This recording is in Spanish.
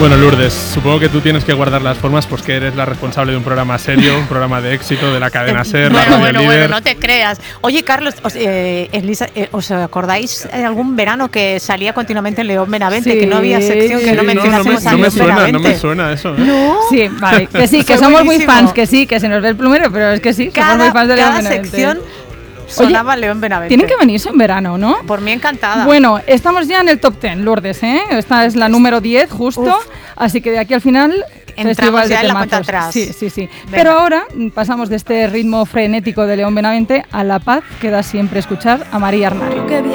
Bueno, Lourdes, supongo que tú tienes que guardar las formas, pues que eres la responsable de un programa serio, un programa de éxito de la cadena SER, la Radio Líder. Bueno, no te creas. Oye, Carlos, Elisa, ¿os acordáis de algún verano que salía continuamente en León Benavente? Sí, que no había sección que no mencionásemos a León Benavente. No me suena eso, ¿eh? ¿No? Sí, vale, que sí, que Fue somos buenísimo. muy fans, que sí, que se nos ve el plumero, pero es que sí, somos muy fans de León Cada Benavente. sección sonaba León Benavente. Tienen que venirse en verano, ¿no? Por mí encantada. Bueno, estamos ya en el top 10, Lourdes, ¿eh? Esta es la número 10 justo, Uf. Así que de aquí al final Entramos festival ya de en la cuenta temazos. atrás. Sí. Venga. Pero ahora pasamos de este ritmo frenético de León Benavente a la paz que da siempre escuchar a María Arnal.